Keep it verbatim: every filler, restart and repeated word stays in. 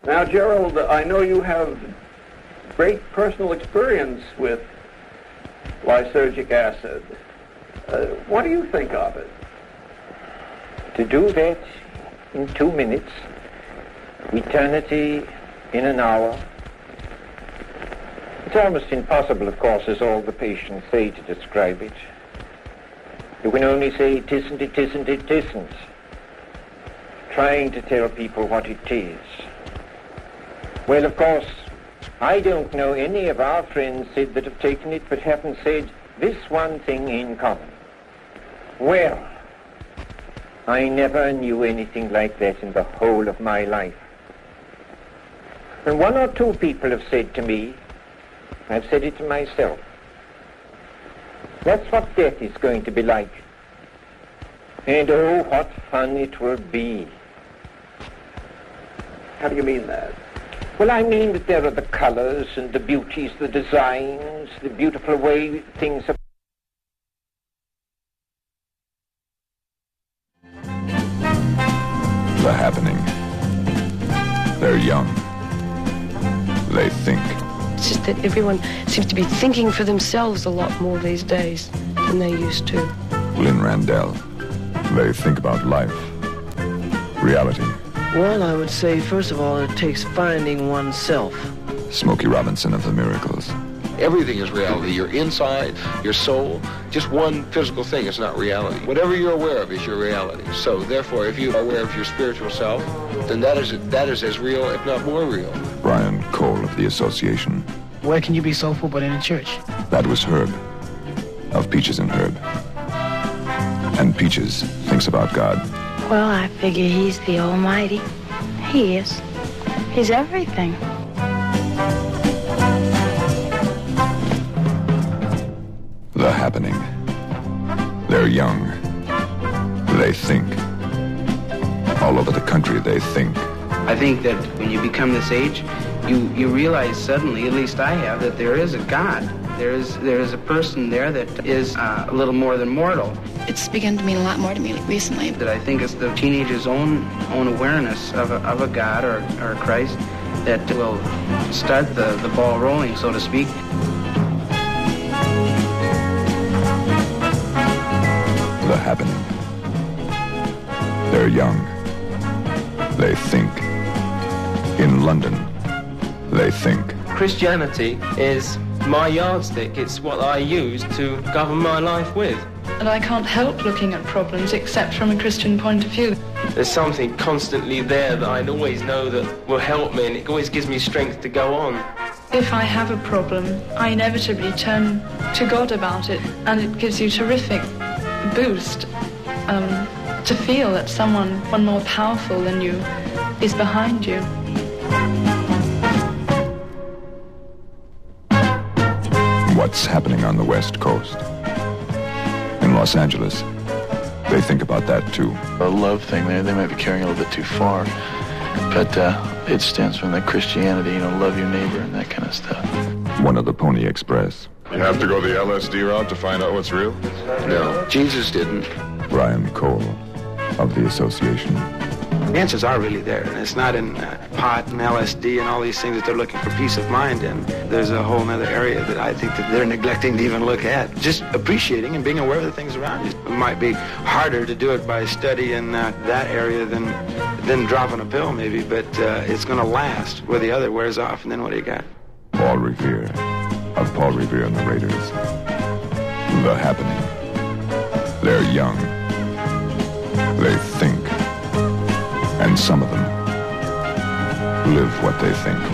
Now, Gerald, I know you have great personal experience with lysergic acid. Uh, what do you think of it? To do that in two minutes, eternity in an hour. It's almost impossible, of course, as all the patients say, to describe it. You can only say it isn't, it isn't, it isn't. Trying to tell people what it is. Well, of course, I don't know any of our friends said that have taken it but haven't said this one thing in common. Well, I never knew anything like that in the whole of my life. And one or two people have said to me, I've said it to myself, that's what death is going to be like. And oh, what fun it will be. How do you mean that? Well, I mean that there are the colors and the beauties, the designs, the beautiful way things are. The Happening. They're young. They think. It's just that everyone seems to be thinking for themselves a lot more these days than they used to. Lynn Randell. They think about life. Reality. Well, I would say, first of all, it takes finding oneself. Smokey Robinson of the Miracles. Everything is reality. Your inside, your soul, just one physical thing is not reality. Whatever you're aware of is your reality. So, therefore, if you are aware of your spiritual self, then that is that is as real, if not more real. Brian Cole of the Association. Where can you be soulful but in a church? That was Herb, of Peaches and Herb. And Peaches thinks about God. Well, I figure he's the Almighty. He is. He's everything. The Happening. They're young. They think. All over the country, they think. I think that when you become this age, you, you realize suddenly, at least I have, that there is a God. There is there is a person there that is uh, a little more than mortal. It's begun to mean a lot more to me recently. That I think it's the teenager's own own awareness of a, of a God or, or Christ that will start the, the ball rolling, so to speak. The Happening. They're young. They think. In London, they think. Christianity is my yardstick. It's what I use to govern my life with. And I can't help looking at problems except from a Christian point of view. There's something constantly there that I always know that will help me, and it always gives me strength to go on. If I have a problem, I inevitably turn to God about it, and it gives you a terrific boost um, to feel that someone, one more powerful than you, is behind you. What's happening on the West Coast? In Los Angeles, they think about that too. The love thing there, they might be carrying a little bit too far, but uh, it stems from the Christianity, you know, love your neighbor and that kind of stuff. One of the Pony Express. You have to go the L S D route to find out what's real? No, Jesus didn't. Brian Cole of the Association. The answers are really there, and it's not in uh, pot and L S D and all these things that they're looking for peace of mind in. There's a whole other area that I think that they're neglecting to even look at. Just appreciating and being aware of the things around you. It might be harder to do it by studying uh, that area than than dropping a pill maybe, but uh, it's going to last where the other wears off, and then what do you got? Paul Revere of Paul Revere and the Raiders. The Happening. They're young. They think. And some of them live what they think.